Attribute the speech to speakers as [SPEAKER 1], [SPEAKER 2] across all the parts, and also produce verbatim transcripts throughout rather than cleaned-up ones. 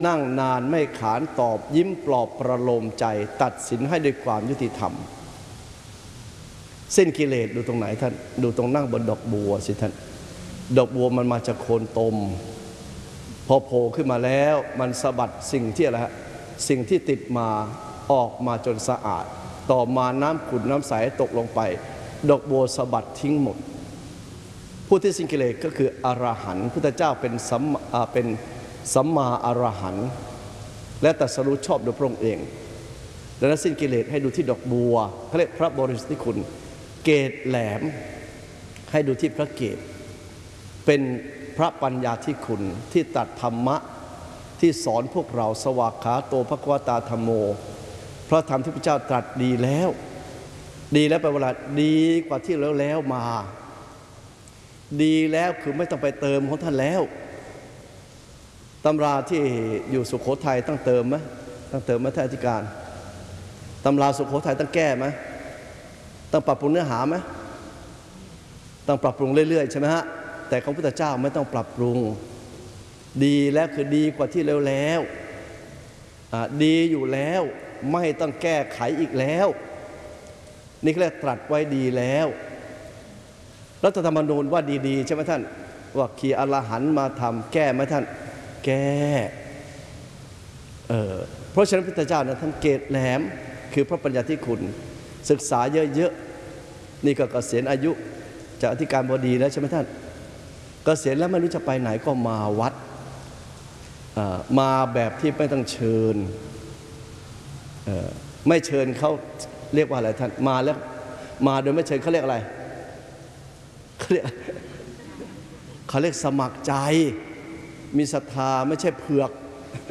[SPEAKER 1] นั่งนานไม่ขานตอบยิ้มปลอบประโลมใจตัดสินให้ด้วยความยุติธรรมสิ้นกิเลสดูตรงไหนท่านดูตรงนั่งบนดอกบัวสิท่านดอกบัวมันมาจากโคนตมพอโผล่ขึ้นมาแล้วมันสะบัดสิ่งที่อะไรฮะสิ่งที่ติดมาออกมาจนสะอาดต่อมาน้ำขุ่นน้ำใสตกลงไปดอกบัวสะบัดทิ้งหมดผู้ที่สิ้นกิเลสก็คืออรหันต์พุทธเจ้าเป็นสัมมาเป็นสัมมาอรหันต์และตรัสรู้ชอบโดยพระองค์เองดังนั้นสิ้นกิเลสให้ดูที่ดอกบัวพระเรียกพระบริสุทธิ์คุณเกศแหลมให้ดูที่พระเกศเป็นพระปัญญาที่คุณที่ตรัสธรรมะที่สอนพวกเราสวากขาโตภควตาธัมโมพระธรรมที่พระเจ้าตรัสดีแล้วดีแล้วแปลว่าดีกว่าที่แล้วแล้วมาดีแล้วคือไม่ต้องไปเติมของท่านแล้วตำราที่อยู่สุโขทัยต้องเติมไหมต้องเติมไหมท่านอธิการตำราสุโขทัยต้องแก้ไหมต้องปรับปรุงเนื้อหาไหมต้องปรับปรุงเรื่อยๆใช่ไหมฮะแต่ของพระพุทธเจ้าไม่ต้องปรับปรุงดีแล้วคือดีกว่าที่แล้วแล้วดีอยู่แล้วไม่ต้องแก้ไขอีกแล้วนี่เรียกตรัสไว้ดีแล้วรัฐธรรมนูญว่าดีๆใช่ไหมท่านว่าขีอรหันต์มาทำแก้ไหมท่านแก้เออเพราะฉะนั้นพระพุทธเจ้าเนี่ยท่านเกศแหลมคือพระปัญญาที่คุณศึกษาเยอะๆนี่ก็เกษียณอายุจากอธิการบดีแล้วใช่ไหมท่านเกษียณแล้วไม่รู้จะไปไหนก็มาวัดมาแบบที่ไม่ต้องเชิญไม่เชิญเขาเรียกว่าอะไรท่านมาแล้วมาโดยไม่เชิญเขาเรียกอะไรเขาเรียกเขาเรียกสมัครใจมีศรัทธาไม่ใช่เผือก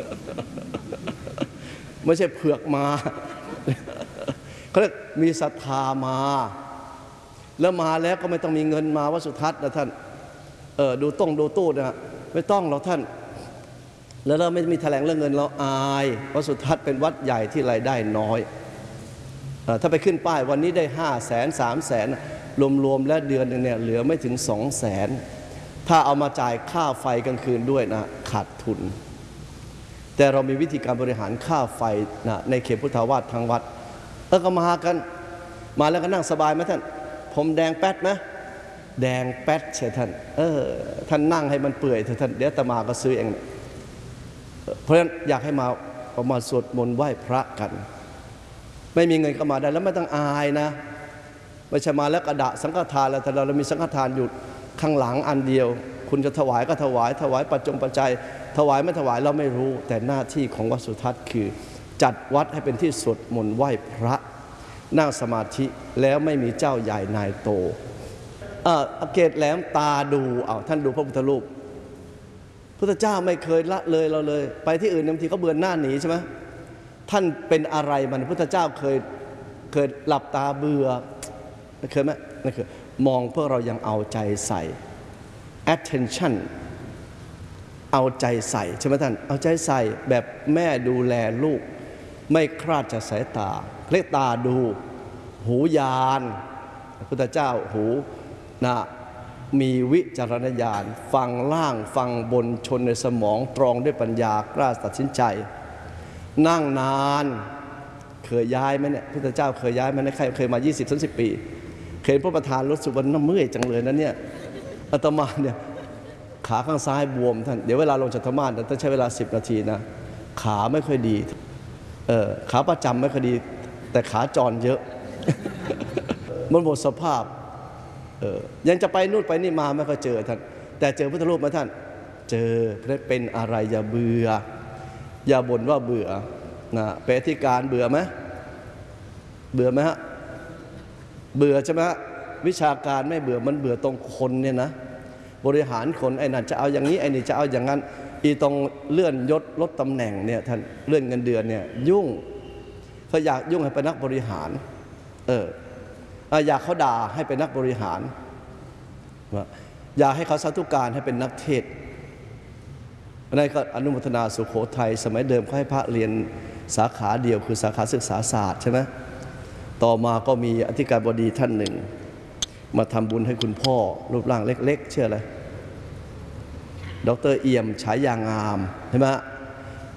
[SPEAKER 1] ไม่ใช่เผือกมาเขาเรียกมีศรัทธามาแล้วมาแล้วก็ไม่ต้องมีเงินมาวัดสุทัศน์นะท่านเออดูต้องดูตู้นะไม่ต้องหรอกท่านแล้วเราไม่มีแถลงเรื่องเงินเราอายวัดสุทัศน์เป็นวัดใหญ่ที่รายได้น้อยถ้าไปขึ้นป้ายวันนี้ได้ห้าแสนสามแสนรวมๆแล้วเดือนนึงเนี่ยเหลือไม่ถึงสองแสนถ้าเอามาจ่ายค่าไฟกลางคืนด้วยนะขาดทุนแต่เรามีวิธีการบริหารค่าไฟนะในเขตพุทธาวาสทางวัดเออก็มากันมาแล้วก็นั่งสบายไหมท่านผมแดงแป๊ดไหมแดงแป๊ดใช่ท่านเออท่านนั่งให้มันเปื่อยเถอะท่านเดี๋ยวตมาก็ซื้อเองเพราะฉะนั้นอยากให้มาประมาณสวดมนต์ไหว้พระกันไม่มีเงินก็มาได้แล้วไม่ต้องอายนะไม่ใช่มาแล้วกระดาษสังฆทานแล้วแต่เรามีสังฆทานอยู่ข้างหลังอันเดียวคุณจะถวายก็ถวายถวายปัจจงปัจจัยถวายไม่ถวายเราไม่รู้แต่หน้าที่ของวัดสุทัศน์คือจัดวัดให้เป็นที่สวดมนต์ไหว้พระนั่งสมาธิแล้วไม่มีเจ้าใหญ่นายโตเออเกศแหลมตาดูเอาท่านดูพระพุทธรูปพุทธเจ้าไม่เคยละเลยเราเลยไปที่อื่นบางทีก็เบือนหน้าหนีใช่ไหมท่านเป็นอะไรมันพุทธเจ้าเคยเคยหลับตาเบื่อไม่เคยไหมไม่เคยมองเพื่อเรายังเอาใจใส่ attention เอาใจใส่ใช่ไหมท่านเอาใจใส่แบบแม่ดูแลลูกไม่คลาดจากสายตาเรียกตาดูหูยานพุทธเจ้าหูนะมีวิจารณญาณฟังล่างฟังบนชนในสมองตรองด้วยปัญญากล้าตัดสินใจนั่งนานเคยย้ายไหมเนี่ยพุทธเจ้าเคยย้ายไหมเนี่ยใครเคยมา ยี่สิบถึงสิบ ปีเคยพระประธานรถสุวรรณเมื่อยจังเลยนะเนี่ยอาตมาเนี่ยขาข้างซ้ายบวมท่านเดี๋ยวเวลาลงจากธรรมะต้องใช้เวลาสิบนาทีนะขาไม่ค่อยดีเออขาประจำไม่ค่อยดีแต่ขาจรเยอะมันหมดสภาพเออยังจะไปนู่นไปนี่มาไม่ค่อยเจอท่านแต่เจอพุทธรูปไหมท่านเจอเป็นอะไรอย่าเบื่ออย่าบ่นว่าเบื่อนะเปรติการเบื่อไหมเบื่อไหมฮะเบื่อใช่ไหมฮะวิชาการไม่เบื่อมันเบื่อตรงคนเนี่ยนะบริหารคนไอ้นั่นจะเอาอย่างนี้ไอ้นี่จะเอาอย่างนั้นอีตรงเลื่อนยศลดตำแหน่งเนี่ยท่านเลื่อนเงินเดือนเนี่ยยุ่งเขาอยากยุ่งให้เป็นนักบริหารเอออยากเขาด่าให้เป็นนักบริหารอยากให้เขาสาธุการให้เป็นนักเทศในก็อนุโมทนาสุโขทัยสมัยเดิมเขาให้พระเรียนสาขาเดียวคือสาขาศึกษาศาสตร์ใช่ไหมต่อมาก็มีอธิการบดีท่านหนึ่งมาทำบุญให้คุณพ่อรูปร่างเล็กๆเชื่ออะไรดร.เอี่ยมฉายางามใช่ไหม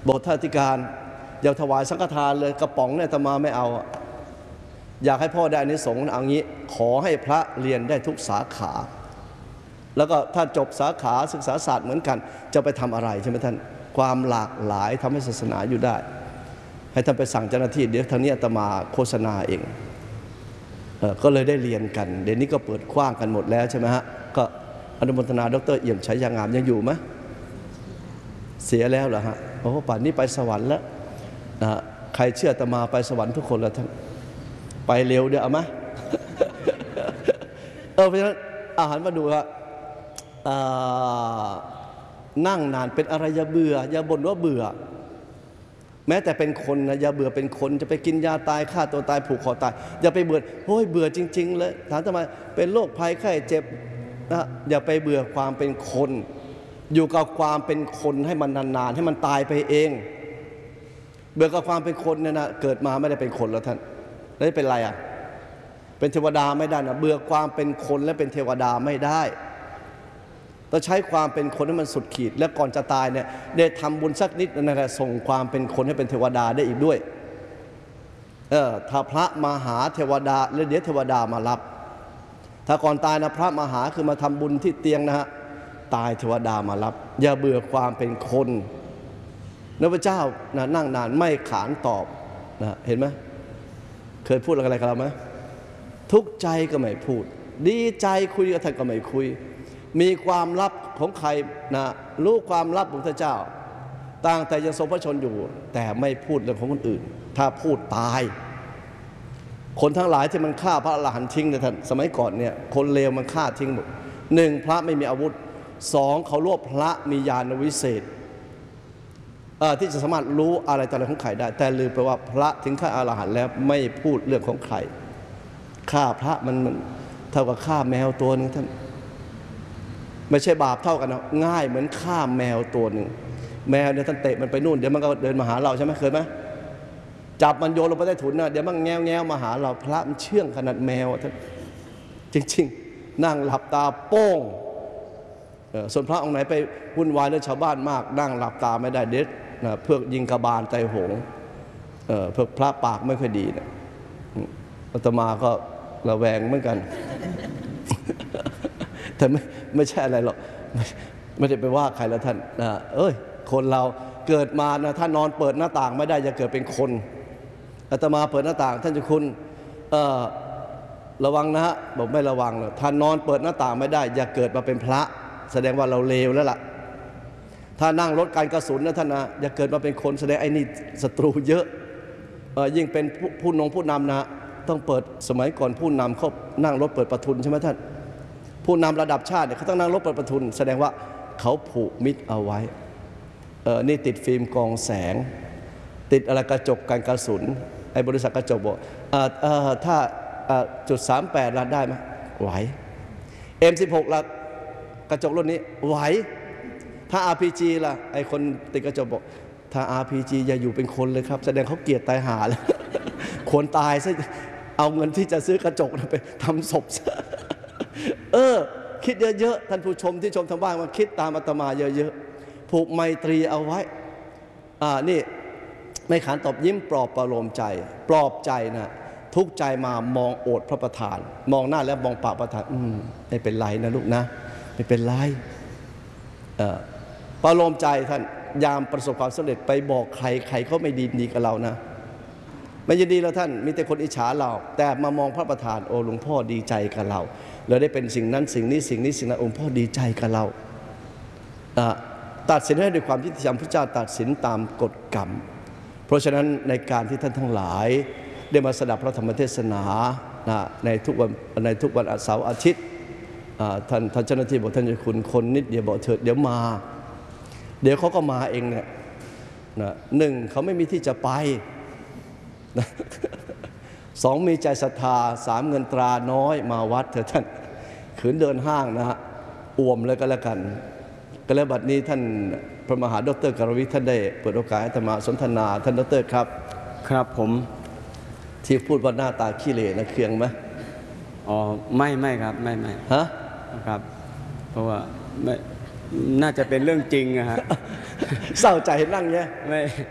[SPEAKER 1] บอกท่านอธิการอย่าถวายสังฆทานเลยกระป๋องเนี่ยอาตมาไม่เอาอยากให้พ่อได้อานิสงส์เอางี้ขอให้พระเรียนได้ทุกสาขาแล้วก็ถ้าจบสาขาศึกษาศาสตร์เหมือนกันจะไปทำอะไรใช่ไหมท่านความหลากหลายทำให้ศาสนาอยู่ได้ให้ท่านไปสั่งเจ้าหน้าที่เดี๋ยวทางนี้อาตมาโฆษณาเองเออก็เลยได้เรียนกันเดี๋ยวนี้ก็เปิดกว้างกันหมดแล้วใช่ไหมฮะก็อนุโมทนาดรเอี่ยมชัยยางามยังอยู่ไหมเสียแล้วเหรอฮะโอ้ป่านนี้ไปสวรรค์แล้วนะฮะใครเชื่ออาตมาไปสวรรค์ทุกคนแล้วท่านไปเร็วเดี๋ยวเอาไหม เออเพราะฉะนั้นอาหารมาดูว่านั่งนานเป็นอะไรอย่าเบื่ออย่าบ่นว่าเบื่อแม้แต่เป็นคนนะอย่าเบื่อเป็นคนจะไปกินยาตายฆ่าตัวตายผูกคอตายอย่าไปเบื่อโอ้ยเบื่อจริงๆเลยถามทำไมเป็นโรคภัยไข้เจ็บนะอย่าไปเบื่อความเป็นคนอยู่กับความเป็นคนให้มันนานๆให้มันตายไปเองเบื่อกับความเป็นคนเนี่ยนะเกิดมาไม่ได้เป็นคนแล้วท่านแล้วเป็นไรอ่ะเป็นเทวดาไม่ได้นะเบื่อความเป็นคนและเป็นเทวดาไม่ได้ต้องใช้ความเป็นคนให้มันสุดขีดและก่อนจะตายเนี่ยได้ทำบุญสักนิดนั่นแหละส่งความเป็นคนให้เป็นเทวดาได้อีกด้วยเออถ้าพระมาหาเทวดาแล้วเดี๋ยวเทวดามารับถ้าก่อนตายนะพระมาหาคือมาทำบุญที่เตียงนะฮะตายเทวดามารับอย่าเบื่อความเป็นคนพระเจ้านะนั่งนานไม่ขานตอบนะเห็นไหมเคยพูดอะไรกับเราไหมทุกใจก็ไม่พูดดีใจคุยกับท่านก็ไม่คุยมีความลับของใครนะรู้ความลับของพระเจ้าต่างแต่ยังทรงพระชนอยู่แต่ไม่พูดเรื่องของคนอื่นถ้าพูดตายคนทั้งหลายที่มันฆ่าพระอรหันต์ทิ้งนะท่านสมัยก่อนเนี่ยคนเลวมันฆ่าทิ้งหมดหนึ่งพระไม่มีอาวุธสองเขารวบพระมีญาณวิเศษที่จะสามารถรู้อะไรต่ออะไรของใครได้แต่ลืมไปว่าพระถึงฆ่าอรหันต์แล้วไม่พูดเรื่องของใครฆ่าพระมันมันเท่ากับฆ่าแมวตัวหนึ่งท่านไม่ใช่บาปเท่ากันนะง่ายเหมือนฆ่าแมวตัวหนึ่งแมวเนี่ยท่านเตะมันไปนู่นเดี๋ยวมันก็เดินมาหาเราใช่ไหมเคยไหมจับมันโยนลงไปใต้ถุนนะเดี๋ยวมันแง่วแง่วมาหาเราพระมันเชื่องขนาดแมวท่านจริงๆนั่งหลับตาโป้งส่วนพระองค์ไหนไปวุ่นวายเรื่องชาวบ้านมากนั่งหลับตาไม่ได้เด็ดนะเพื่อยิงกระบาลไตหงเพื่อพระปากไม่ค่อยดีนะอาตมาก็ระแวงเหมือนกันแต่ไม่ไม่ใช่อะไรหรอกไม่ไม่ได้ไปว่าใครแล้วท่านนะเอ้ยคนเราเกิดมานะถ้านอนเปิดหน้าต่างไม่ได้จะเกิดเป็นคนอาตมาเปิดหน้าต่างท่านเจ้าคุณเอ่อระวังนะฮะบอกไม่ระวังเลยท่านนอนเปิดหน้าต่างไม่ได้อย่าเกิดมาเป็นพระแสดงว่าเราเลวแล้วล่ะถ้านั่งรถการกระสุนนะท่านนะอย่าเกิดมาเป็นคนแสดงไอ้นี่ศัตรูเยอะเอ่อยิ่งเป็นผู้นงผู้นำนะต้องเปิดสมัยก่อนผู้นำเขานั่งรถเปิดประทุนใช่ไหมท่านผู้นำระดับชาติเนี่ยเขาต้องนั่งรถเปิดประทุนแสดงว่าเขาผูกมิตรเอาไว้เออนี่ติดฟิล์มกรองแสงติดอะไรกระจกการกระสุนไอ้บริษัทกระจกบอกเออเออถ้าจุดสามแปดละได้ไหมไหว เอ็ม สิบหก ละกระจกรุ่นนี้ไหวถ้า อาร์ พี จี ล่ะไอ้คนติดกระจกบอกถ้า อาร์ พี จี อย่าอยู่เป็นคนเลยครับแสดงเขาเกลียดตายหาแล้วควรตายซะเอาเงินที่จะซื้อกระจกไปทำศพเออคิดเยอะๆท่านผู้ชมที่ชมทางบ้านมาคิดตามอาตมาเยอะๆผูกไมตรีเอาไว้อ่านี่ไม่ขานตอบยิ้มปลอบประโลมใจปลอบใจนะทุกใจมามองโอดพระประธานมองหน้าแล้วมองปากประธานอืมไม่เป็นไรนะลูกนะไม่เป็นไรเออประโลมใจท่านยามประสบความสำเร็จไปบอกใครใครเขาไม่ดีดีกับเรานะไม่ยินดีแล้วท่านมีแต่คนอิจฉาเราแต่มามองพระประธานโอ้หลวงพ่อดีใจกับเราเราได้เป็นสิ่งนั้นสิ่งนี้สิ่งนี้สิ่งนั้นองค์พ่อดีใจกับเราตัดสินให้ด้วยความยุติธรรมพระเจ้าตัดสินตามกฎกรรมเพราะฉะนั้นในการที่ท่านทั้งหลายได้มาสดับพระธรรมเทศนาในทุกวันในทุกวันเสาร์อาทิตย์ท่านท่านเจ้าหน้าที่บอกท่านจะคุณคนนิดเดียวบอกเถิดเดี๋ยวมาเดี๋ยวเขาก็มาเองเนี่ยหนึ่งเขาไม่มีที่จะไปสองมีใจศรัทธาสามเงินตราน้อยมาวัดเถอะท่านขืนเดินห้างนะฮะอ่วมเลยก็แล้วกันก็แล้วบัดนี้ท่านพระมหาดรกรวิทย์ท่านได้เปิดโอกาสให้ธรรมะสนทนาท่านดรครับ
[SPEAKER 2] ครับผม
[SPEAKER 1] ที่พูดว่าหน้าตาขี้เหร่นะเคืองไหม
[SPEAKER 2] อ๋อไม่ไม่ครับไม่ไม่
[SPEAKER 1] ฮะ
[SPEAKER 2] ครับเพราะว่าไม่น่าจะเป็นเรื่องจริงอะฮะ
[SPEAKER 1] เศร้าใจนั่งเงี้ย
[SPEAKER 2] ไม่